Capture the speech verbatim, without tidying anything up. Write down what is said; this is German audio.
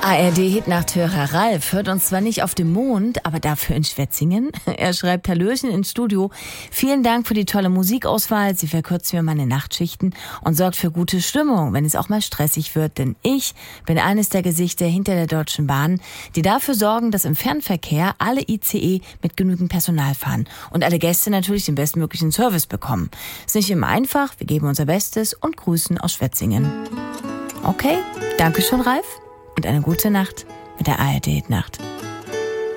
A R D-Hitnachthörer Ralf hört uns zwar nicht auf dem Mond, aber dafür in Schwetzingen. Er schreibt: Hallöchen ins Studio. Vielen Dank für die tolle Musikauswahl. Sie verkürzt mir meine Nachtschichten und sorgt für gute Stimmung, wenn es auch mal stressig wird. Denn ich bin eines der Gesichter hinter der Deutschen Bahn, die dafür sorgen, dass im Fernverkehr alle I C E mit genügend Personal fahren und alle Gäste natürlich den bestmöglichen Service bekommen. Ist nicht immer einfach. Wir geben unser Bestes und grüßen aus Schwetzingen. Okay, danke schon, Ralf. Und eine gute Nacht mit der A R D-Nacht.